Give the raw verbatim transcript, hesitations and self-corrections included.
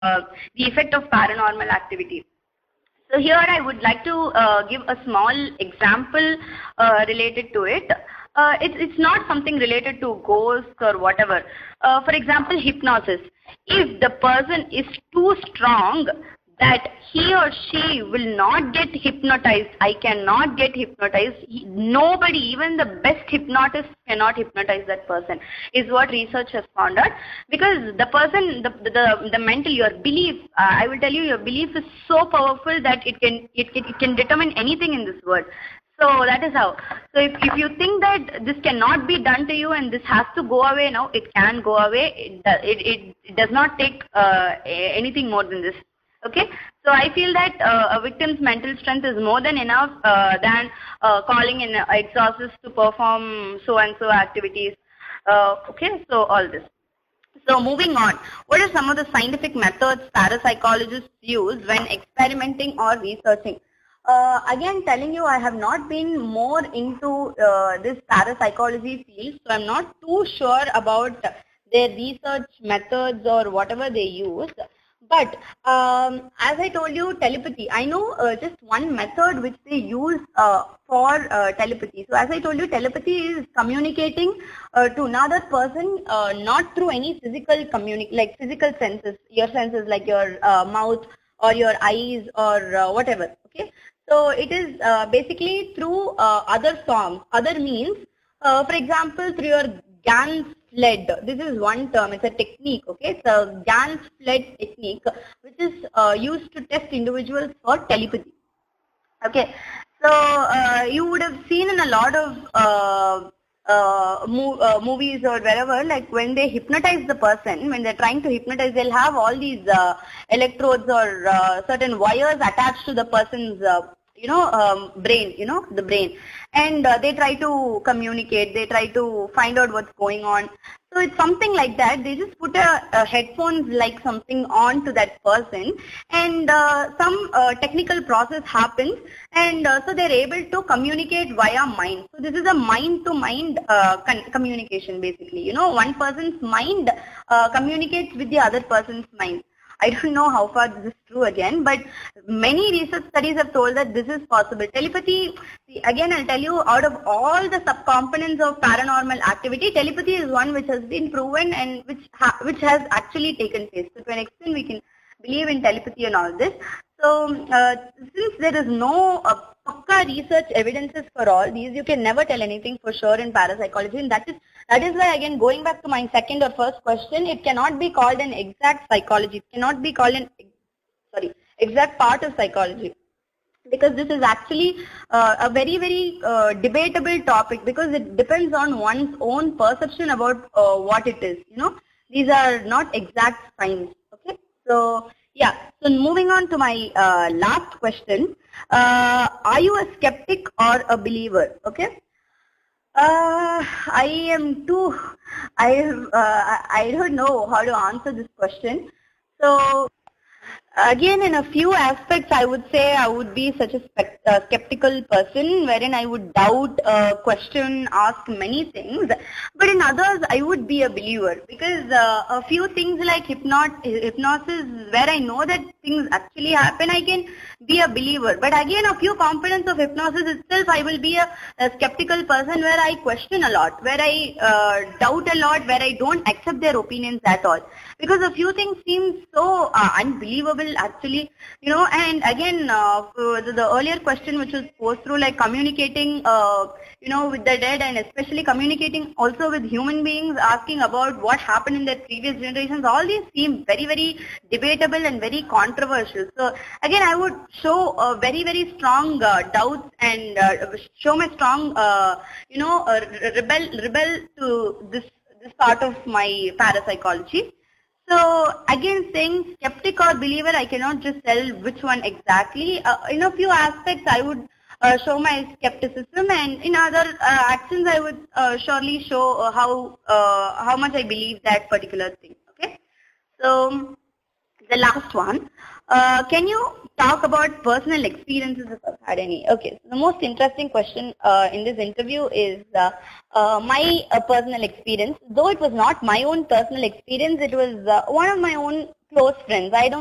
uh, the effect of paranormal activity. So here I would like to uh, give a small example uh, related to it. Uh, it's, it's not something related to ghosts or whatever. Uh, for example, hypnosis. If the person is too strong that he or she will not get hypnotized, I cannot get hypnotized, he, nobody, even the best hypnotist cannot hypnotize that person, is what research has found out. Because the person, the, the, the mental, your belief, uh, I will tell you, your belief is so powerful that it can, it, it, it can determine anything in this world. So that is how. So if, if you think that this cannot be done to you and this has to go away now, it can go away. It, it, it does not take uh, anything more than this. Okay, so I feel that uh, a victim's mental strength is more than enough uh, than uh, calling in exorcists to perform so and so activities. Uh, okay, so all this. So moving on, what are some of the scientific methods parapsychologists use when experimenting or researching? Uh, again, telling you, I have not been more into uh, this parapsychology field, so I'm not too sure about their research methods or whatever they use. But um, as I told you, telepathy, I know uh, just one method which they use uh, for uh, telepathy. So as I told you, telepathy is communicating uh, to another person, uh, not through any physical communi- like physical senses, your senses like your uh, mouth or your eyes or uh, whatever. Okay, so it is uh, basically through uh, other forms, other means. Uh, for example, through your Gans fled. This is one term. It's a technique. Okay, it's a Gans fled technique, which is uh, used to test individuals for telepathy. Okay, so uh, you would have seen in a lot of uh, uh, mo uh, movies or wherever, like when they hypnotize the person, when they're trying to hypnotize, they'll have all these uh, electrodes or uh, certain wires attached to the person's uh, you know, um, brain, you know, the brain. And uh, they try to communicate, they try to find out what's going on. So it's something like that. They just put a, a headphones like something on to that person, and uh, some uh, technical process happens, and uh, so they're able to communicate via mind. So this is a mind-to-mind uh, communication basically. You know, one person's mind uh, communicates with the other person's mind. I don't know how far this is true again, but many research studies have told that this is possible. Telepathy, see, again I'll tell you, out of all the subcomponents of paranormal activity, telepathy is one which has been proven and which ha which has actually taken place. So to an extent we can believe in telepathy and all this. So uh, since there is no uh, pakka research evidences for all these, you can never tell anything for sure in parapsychology, and that is that is why, again, going back to my second or first question, it cannot be called an exact psychology. It cannot be called an sorry exact part of psychology, because this is actually uh, a very very uh, debatable topic, because it depends on one's own perception about uh, what it is. You know, these are not exact science. Okay, so. Yeah, so moving on to my uh, last question, uh, are you a skeptic or a believer? Okay, uh, I am too, I, uh, I don't know how to answer this question. So, again, in a few aspects, I would say I would be such a uh, skeptical person, wherein I would doubt, uh, question, ask many things. But in others, I would be a believer, because uh, a few things like hypnot hypnosis, where I know that things actually happen, I can be a believer. But again, a few components of hypnosis itself, I will be a, a skeptical person, where I question a lot, where I uh, doubt a lot, where I don't accept their opinions at all. Because a few things seem so uh, unbelievable actually, you know. And again, uh, the, the earlier question which was posed through, like communicating, uh, you know, with the dead, and especially communicating also with human beings, asking about what happened in their previous generations, all these seem very, very debatable and very controversial. So again, I would show a very, very strong uh, doubts and uh, show my strong, uh, you know, uh, rebel, rebel to this, this part of my parapsychology. So again, saying skeptic or believer, I cannot just tell which one exactly. Uh, in a few aspects, I would uh, show my skepticism, and in other uh, actions, I would uh, surely show uh, how uh, how much I believe that particular thing. Okay. So the last one, uh, can you talk about personal experiences if I've had any? Okay, so the most interesting question uh, in this interview is uh, uh, my uh, personal experience. Though it was not my own personal experience, it was uh, one of my own close friends. I don't